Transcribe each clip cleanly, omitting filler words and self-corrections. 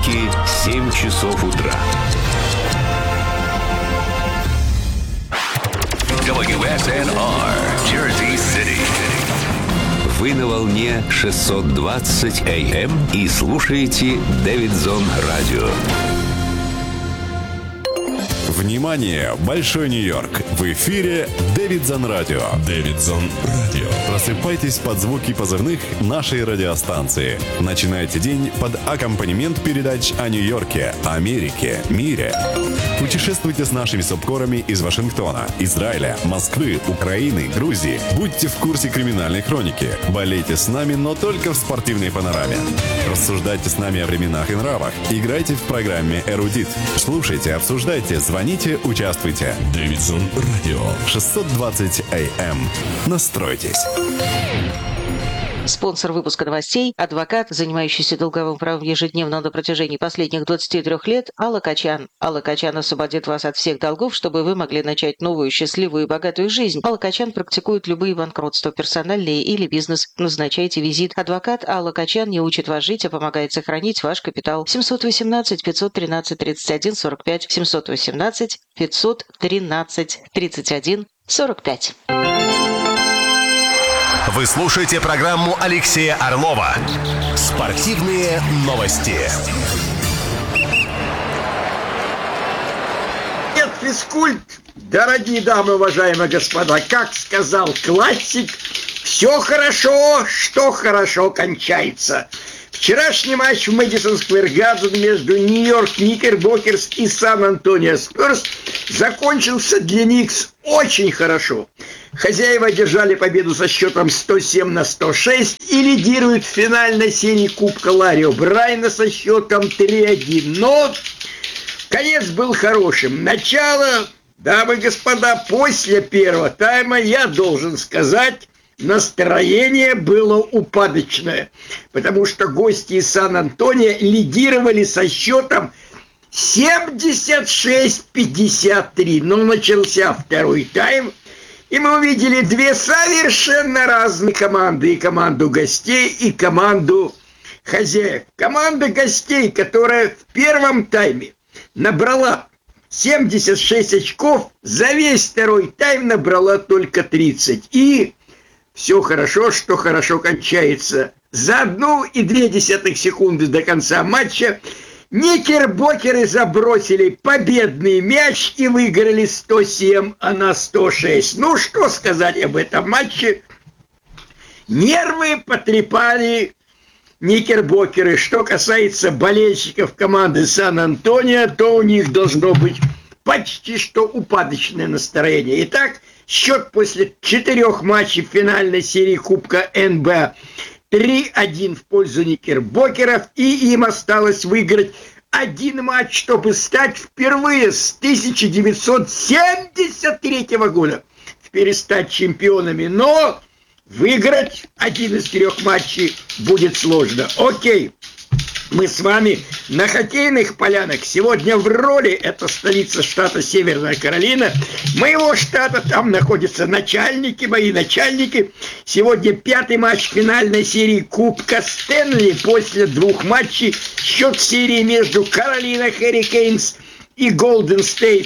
понедельники, 7 часов утра. WSNR, Jersey City. Вы на волне 620 АМ и слушаете Дэвидсон Радио. Внимание! Большой Нью-Йорк! В эфире Дэвидсон Радио. Дэвидсон Радио. Просыпайтесь под звуки позывных нашей радиостанции. Начинайте день под аккомпанемент передач о Нью-Йорке, Америке, мире. Путешествуйте с нашими субкорами из Вашингтона, Израиля, Москвы, Украины, Грузии. Будьте в курсе криминальной хроники. Болейте с нами, но только в спортивной панораме. Рассуждайте с нами о временах и нравах. Играйте в программе «Эрудит». Слушайте, обсуждайте, звоните, участвуйте. Дэвидсон Радио. 620 АМ. Настройтесь. Спонсор выпуска новостей – адвокат, занимающийся долговым правом ежедневно на протяжении последних 23 лет, Алла Качан. Алла Качан освободит вас от всех долгов, чтобы вы могли начать новую, счастливую и богатую жизнь. Алла Качан практикует любые банкротства, персональные или бизнес. Назначайте визит. Адвокат Алла Качан не учит вас жить, а помогает сохранить ваш капитал. 718-513-31-45. 718-513-31-45. Вы слушаете программу Алексея Орлова «Спортивные новости». Нет, физкульт, дорогие дамы, уважаемые господа, как сказал классик, все хорошо, что хорошо кончается. Вчерашний матч в Мэдисон Сквер Гарден между Нью-Йорк Никербокерс и Сан-Антонио Спёрс закончился для Никс очень хорошо. Хозяева одержали победу со счетом 107-106 и лидируют в финальной серии Кубка Ларри О'Брайена со счетом 3-1. Но конец был хорошим. Начало, дамы и господа, после первого тайма, я должен сказать, настроение было упадочное, потому что гости из Сан-Антонио лидировали со счетом 76-53. Но начался второй тайм, и мы увидели две совершенно разные команды. И команду гостей, и команду хозяев. Команда гостей, которая в первом тайме набрала 76 очков, за весь второй тайм набрала только 30. И все хорошо, что хорошо кончается. За 1,2 секунды до конца матча Никербокеры забросили победный мяч и выиграли 107-106. Ну, что сказать об этом матче? Нервы потрепали Никербокеры. Что касается болельщиков команды Сан-Антонио, то у них должно быть почти что упадочное настроение. Итак, счет после 4 матчей финальной серии Кубка НБА 3-1 в пользу Никербокеров, и им осталось выиграть один матч, чтобы стать впервые с 1973 года стать чемпионами. Но выиграть один из 3 матчей будет сложно. Окей. Мы с вами на хоккейных полянах. Сегодня в роли, это столица штата Северная Каролина, моего штата, там находятся начальники, мои начальники. Сегодня 5-й матч финальной серии Кубка Стэнли. После 2 матчей счет серии между Каролина Херрикейнс и Голден Стейт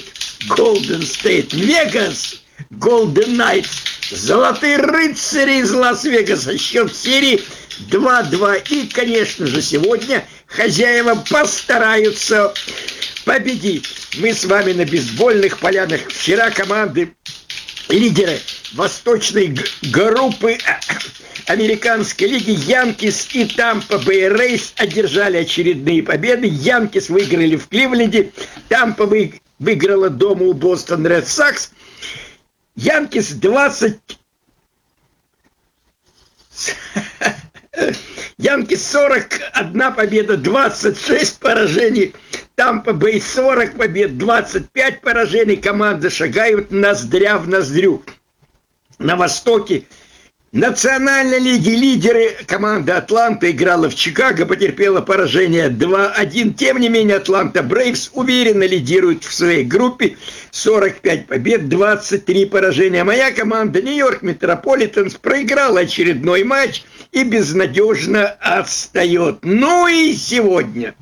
Вегас, Голден Найтс, Золотые рыцари из Лас-Вегаса. Счет серии 2-2. И, конечно же, сегодня хозяева постараются победить. Мы с вами на бейсбольных полянах. Вчера команды, лидеры восточной группы американской лиги Янкис и Тампа Бэй Рейс одержали очередные победы. Янкис выиграли в Кливленде. Тампа выиграла дома у Бостон Ред Сокс. Янкис 41 победа, 26 поражений. Тампа Бэй 40 побед, 25 поражений. Команды шагают ноздря в ноздрю. На востоке Национальной лиги лидеры команда Атланта играла в Чикаго, потерпела поражение 2-1. Тем не менее, Атланта Брейвс уверенно лидирует в своей группе. 45 побед, 23 поражения. Моя команда Нью-Йорк Метрополитенс проиграла очередной матч и безнадежно отстает. Ну и сегодня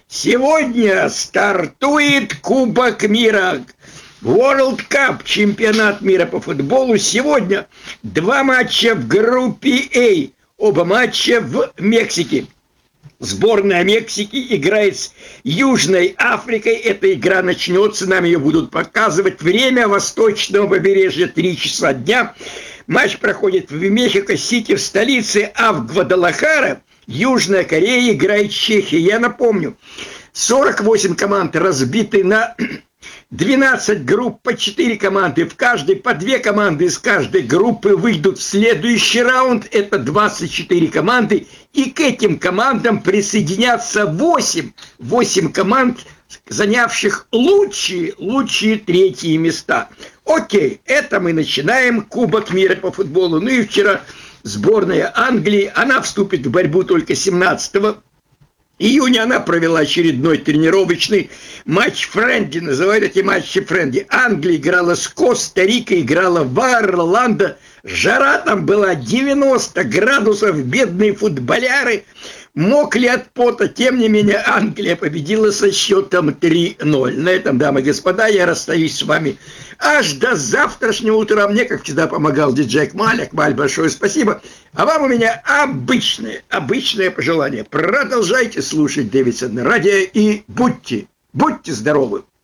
Сегодня стартует Кубок мира. World Cup, чемпионат мира по футболу. Сегодня 2 матча в группе А. Оба матча в Мексике. Сборная Мексики играет с Южной Африкой. Эта игра начнется, нам ее будут показывать. Время восточного побережья 3 часа дня. Матч проходит в Мехико-Сити, в столице, а в Гвадалахара Южная Корея играет с Чехией. Я напомню, 48 команд разбиты на 12 групп, по 4 команды в каждой, по 2 команды из каждой группы выйдут в следующий раунд. Это 24 команды. И к этим командам присоединятся 8 команд, занявших лучшие третьи места. Окей, это мы начинаем Кубок мира по футболу. Ну и вчера сборная Англии, она вступит в борьбу только 17 июня. Она провела очередной тренировочный матч френди, называют эти матчи френди. Англия играла с Коста-Рикой, играла в Орландо. Жара там была 90 градусов, бедные футболяры мокли от пота. Тем не менее, Англия победила со счетом 3-0. На этом, дамы и господа, я расстаюсь с вами аж до завтрашнего утра. Мне, как всегда, помогал диджей Акмаль. Акмаль, большое спасибо. А вам у меня обычное пожелание. Продолжайте слушать Дэвидсон радио и будьте здоровы.